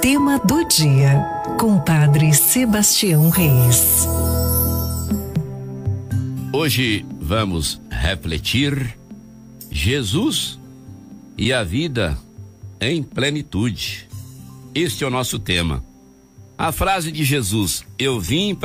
Tema do dia, com Padre Sebastião Reis. Hoje vamos refletir Jesus e a vida em plenitude. Este é o nosso tema. A frase de Jesus: eu vim